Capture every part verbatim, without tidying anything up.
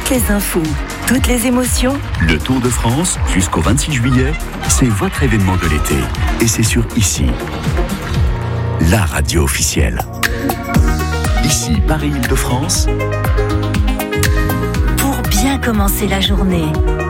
Toutes les infos, toutes les émotions. Le Tour de France jusqu'au vingt-six juillet, c'est votre événement de l'été. Et c'est sur Ici, la radio officielle. Ici, Paris-Île-de-France. Pour bien commencer la journée.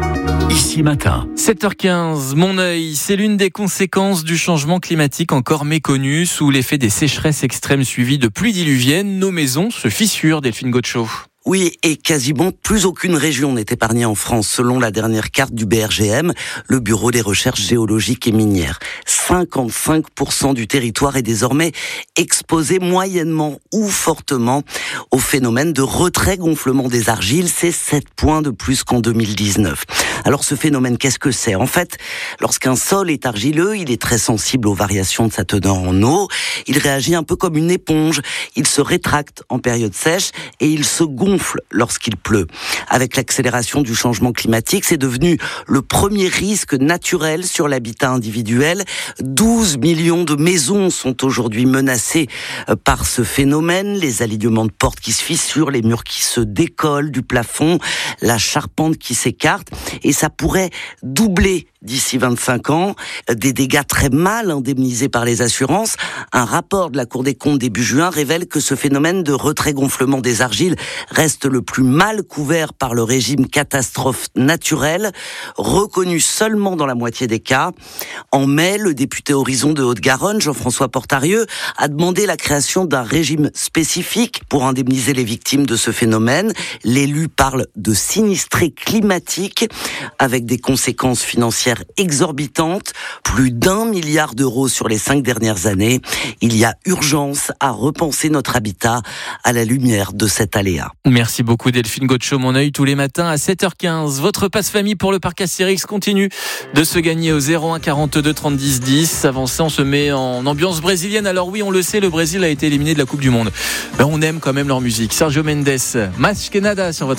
Ici matin. sept heures quinze, mon œil, c'est l'une des conséquences du changement climatique encore méconnu. Sous l'effet des sécheresses extrêmes suivies de pluies diluviennes, nos maisons se fissurent, Delphine Gaucho. Oui, et quasiment plus aucune région n'est épargnée en France, selon la dernière carte du B R G M, le Bureau des recherches géologiques et minières. cinquante-cinq pour cent du territoire est désormais exposé moyennement ou fortement au phénomène de retrait-gonflement des argiles. C'est sept points de plus qu'en deux mille dix-neuf. Alors ce phénomène, qu'est-ce que c'est ? En fait, lorsqu'un sol est argileux, il est très sensible aux variations de sa teneur en eau. Il réagit un peu comme une éponge. Il se rétracte en période sèche et il se gonfle lorsqu'il pleut. Avec l'accélération du changement climatique, c'est devenu le premier risque naturel sur l'habitat individuel. douze millions de maisons sont aujourd'hui menacées par ce phénomène. Les alignements de portes qui se fissurent, les murs qui se décollent du plafond, la charpente qui s'écarte. Et ça pourrait doubler d'ici vingt-cinq ans, des dégâts très mal indemnisés par les assurances. Un rapport de la Cour des comptes début juin révèle que ce phénomène de retrait-gonflement des argiles reste le plus mal couvert par le régime catastrophe naturelle, reconnu seulement dans la moitié des cas. En mai, le député Horizon de Haute-Garonne, Jean-François Portarieux, a demandé la création d'un régime spécifique pour indemniser les victimes de ce phénomène. L'élu parle de sinistrés climatiques avec des conséquences financières exorbitantes, plus d'un milliard d'euros sur les cinq dernières années. Il y a urgence à repenser notre habitat à la lumière de cet aléa. Merci beaucoup Delphine Gaucho, mon œil tous les matins à sept heures quinze. Votre passe-famille pour le parc Astérix continue de se gagner au zéro un quarante-deux trente dix dix. Avant ça, on se met en ambiance brésilienne. Alors oui, on le sait, le Brésil a été éliminé de la Coupe du Monde. Ben, on aime quand même leur musique. Sergio Mendes, Mas que nada sur votre